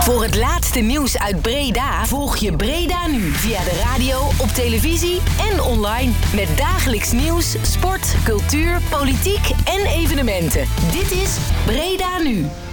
Voor het laatste nieuws uit Breda volg je Breda Nu via de radio, op televisie en online. Met dagelijks nieuws, sport, cultuur, politiek en evenementen. Dit is Breda Nu.